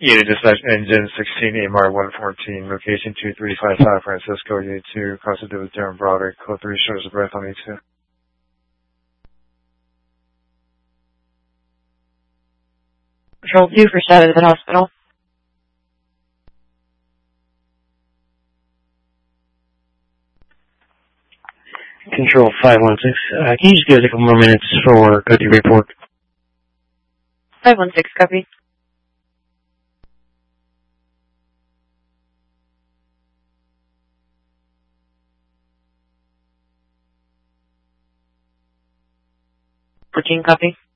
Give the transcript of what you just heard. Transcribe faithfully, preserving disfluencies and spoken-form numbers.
Unit Dispatch Engine sixteen, A M R one fourteen, location two three five five, Francisco, Unit two, consulted with Darren Broderick, code three, shortness of breath on E two. Control two for seven at the hospital. Control five one six, uh, can you just give us a couple more minutes for code three report? five one six, copy. fourteen, copy.